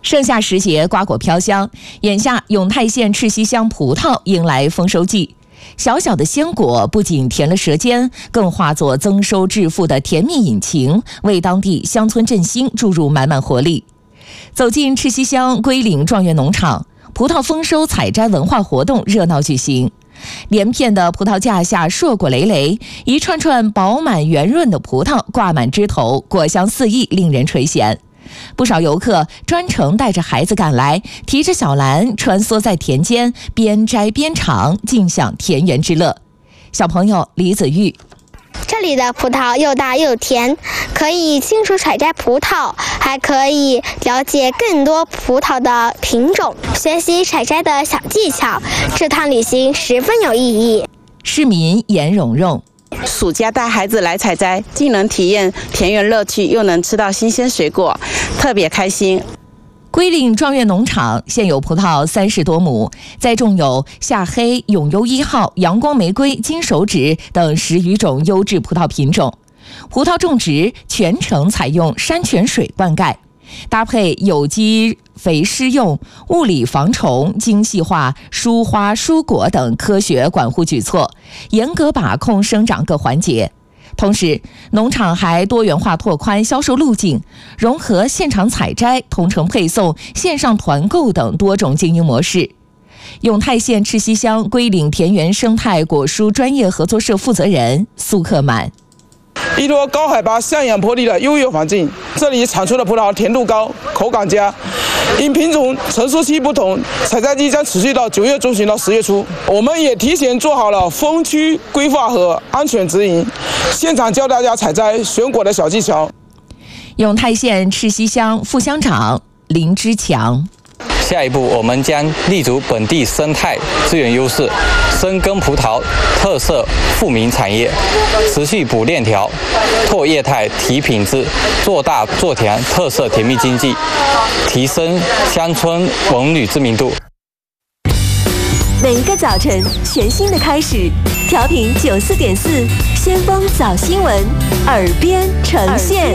盛夏时节，瓜果飘香，眼下永泰县赤溪乡葡萄迎来丰收季。小小的鲜果不仅甜了舌尖，更化作增收致富的甜蜜引擎，为当地乡村振兴注入满满活力。走进赤溪乡龟岭状元农场，葡萄丰收采摘文化活动热闹举行。连片的葡萄架下硕果累累，一串串饱满圆润的葡萄挂满枝头，果香四溢，令人垂涎。不少游客专程带着孩子赶来，提着小篮穿梭在田间，边摘边尝，尽享田园之乐。小朋友李子玉： 这里的葡萄又大又甜，可以亲手采摘葡萄，还可以了解更多葡萄的品种，学习采摘的小技巧。这趟旅行十分有意义。 市民严蓉蓉： 暑假带孩子来采摘，既能体验田园乐趣，又能吃到新鲜水果，特别开心。 龟岭状元农场现有葡萄30多亩，栽种有夏黑、永优1号、阳光玫瑰、金手指等10余种优质葡萄品种。葡萄种植全程采用山泉水灌溉，搭配有机肥施用、物理防虫、精细化疏花疏果等科学管护举措，严格把控生长各环节。同时，农场还多元化拓宽销售路径，融合现场采摘、同城配送、线上团购等多种经营模式。永泰县赤溪乡龟岭田园生态果蔬专业合作社负责人苏克满： 依托高海拔向阳坡地的优越环境，这里产出的葡萄甜度高，口感佳。因品种成熟期不同，采摘期将持续到9月中旬到10月初。我们也提前做好了风区规划和安全指引，现场教大家采摘选果的小技巧。 永泰县赤溪乡副乡长林之强： 下一步，我们将立足本地生态资源优势，深耕葡萄特色富民产业，持续补链条，拓业态提品质，做大做强特色甜蜜经济，提升乡村文旅知名度。 每一个早晨，全新的开始。调频94.4，先锋早新闻，耳边呈现。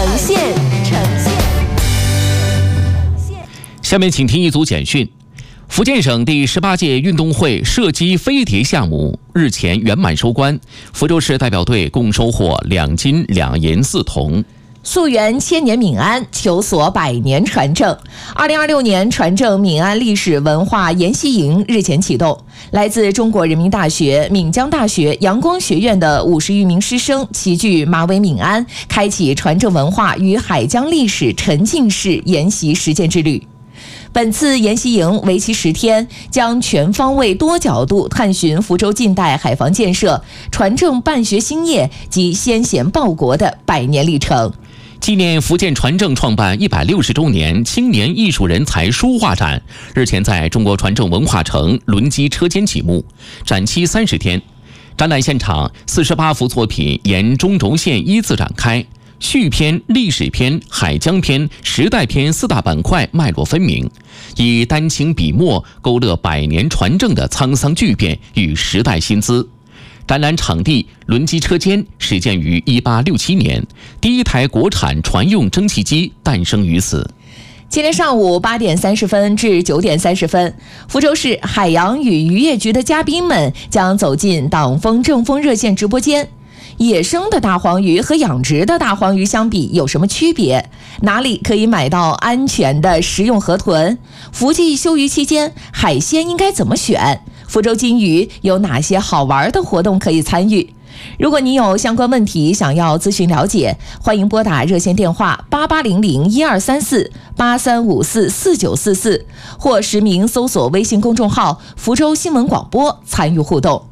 下面请听一组简讯。福建省第18届运动会射击飞碟项目日前圆满收官，福州市代表队共收获2金2银4铜。 溯源千年闽安，求索100年传正。2026年传正闽安历史文化研习营日前启动，来自中国人民大学、闽江大学、阳光学院的50余名师生齐聚马尾闽安，开启传正文化与海疆历史沉浸式研习实践之旅。本次研习营为期10天，将全方位多角度探寻福州近代海防建设、传正办学兴业及先贤报国的100年历程。 纪念福建传正创办160周年青年艺术人才书画展日前在中国传正文化城轮机车间启幕，展期30天。展览现场48幅作品沿中轴线依次展开，序篇、历史篇、海疆篇、时代篇4大板块脉络分明，以丹青笔墨勾勒100年传正的沧桑巨变与时代新姿。展览场地轮机车间始建于1867年，第一台国产船用蒸汽机诞生于此。 今天上午8点30分至9点30分，福州市海洋与渔业局的嘉宾们将走进党风政风热线直播间。野生的大黄鱼和养殖的大黄鱼相比有什么区别？哪里可以买到安全的食用河豚？福季休渔期间，海鲜应该怎么选？福州金鱼有哪些好玩的活动可以参与？如果你有相关问题想要咨询了解，欢迎拨打热线电话88001234 83544944，或实名搜索微信公众号福州新闻广播参与互动。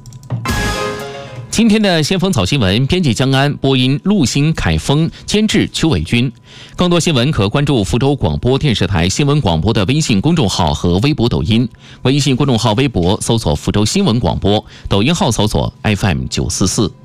今天的先锋早新闻，编辑江安，播音陆星、凯峰，监制邱伟军。更多新闻可关注福州广播电视台新闻广播的微信公众号和微博、抖音。微信公众号、微博搜索福州新闻广播，抖音号搜索 FM944。